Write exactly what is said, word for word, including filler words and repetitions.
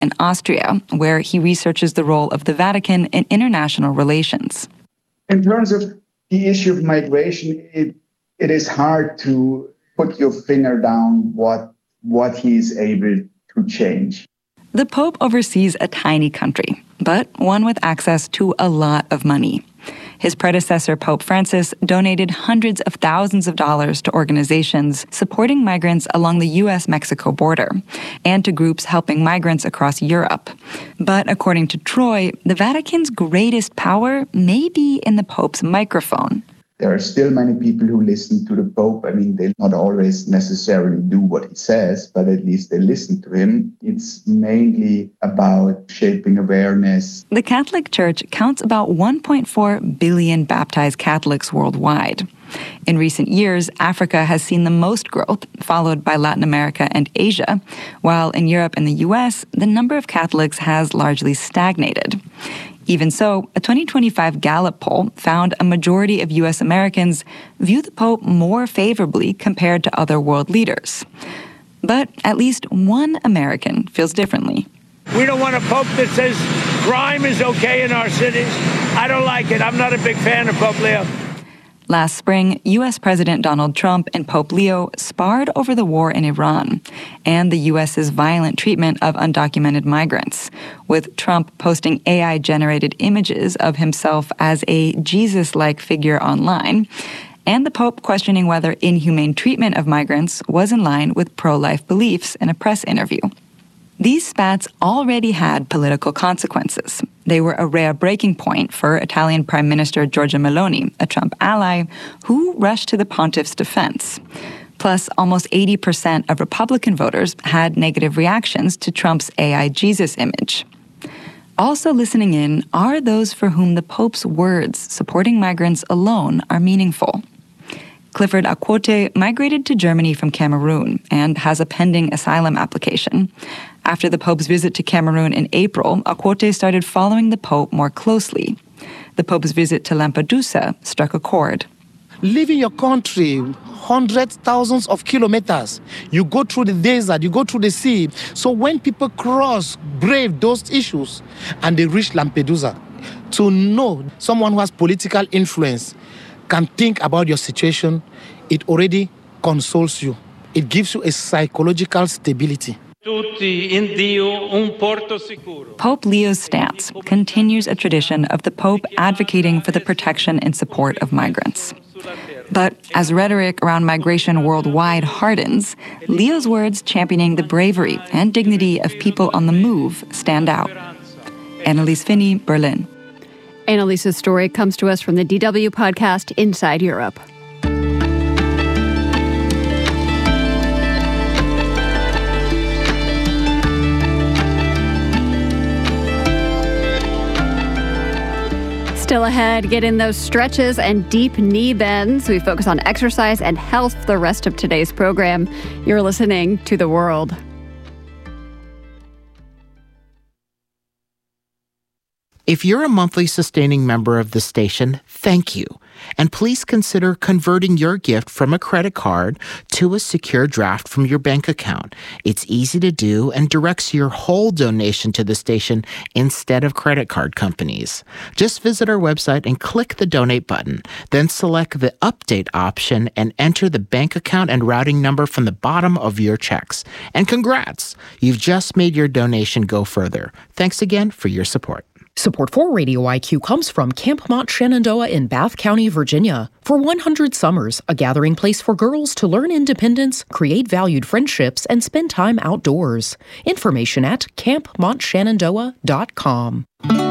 in Austria, where he researches the role of the Vatican in international relations. In terms of the issue of migration, it, it is hard to put your finger down what, what he is able to change. The Pope oversees a tiny country, but one with access to a lot of money. His predecessor, Pope Francis, donated hundreds of thousands of dollars to organizations supporting migrants along the U S Mexico border and to groups helping migrants across Europe. But according to Troy, the Vatican's greatest power may be in the Pope's microphone. There are still many people who listen to the Pope. I mean, they not always necessarily do what he says, but at least they listen to him. It's mainly about shaping awareness. The Catholic Church counts about one point four billion baptized Catholics worldwide. In recent years, Africa has seen the most growth, followed by Latin America and Asia, while in Europe and the U S, the number of Catholics has largely stagnated. Even so, a twenty twenty-five Gallup poll found a majority of U S Americans view the Pope more favorably compared to other world leaders. But at least one American feels differently. We don't want a Pope that says crime is okay in our cities. I don't like it. I'm not a big fan of Pope Leo. Last spring, U S President Donald Trump and Pope Leo sparred over the war in Iran and the U S's violent treatment of undocumented migrants, with Trump posting A I-generated images of himself as a Jesus-like figure online, and the Pope questioning whether inhumane treatment of migrants was in line with pro-life beliefs in a press interview. These spats already had political consequences. They were a rare breaking point for Italian Prime Minister Giorgia Meloni, a Trump ally, who rushed to the pontiff's defense. Plus, almost eighty percent of Republican voters had negative reactions to Trump's A I Jesus image. Also listening in are those for whom the Pope's words supporting migrants alone are meaningful. Clifford Akwote migrated to Germany from Cameroon and has a pending asylum application. After the Pope's visit to Cameroon in April, Akwote started following the Pope more closely. The Pope's visit to Lampedusa struck a chord. Leaving your country, hundreds, thousands of kilometers. You go through the desert, you go through the sea. So when people cross, brave those issues, and they reach Lampedusa, to know someone who has political influence can think about your situation, it already consoles you. It gives you a psychological stability. Pope Leo's stance continues a tradition of the Pope advocating for the protection and support of migrants. But as rhetoric around migration worldwide hardens, Leo's words championing the bravery and dignity of people on the move stand out. Annalise Finney, Berlin. Annalise's story comes to us from the D W podcast Inside Europe. Still ahead, get in those stretches and deep knee bends. We focus on exercise and health for the rest of today's program. You're listening to The World. If you're a monthly sustaining member of the station, thank you. And please consider converting your gift from a credit card to a secure draft from your bank account. It's easy to do and directs your whole donation to the station instead of credit card companies. Just visit our website and click the donate button. Then select the update option and enter the bank account and routing number from the bottom of your checks. And congrats! You've just made your donation go further. Thanks again for your support. Support for Radio I Q comes from Camp Mont Shenandoah in Bath County, Virginia. For one hundred Summers, a gathering place for girls to learn independence, create valued friendships, and spend time outdoors. Information at camp mont shenandoah dot com.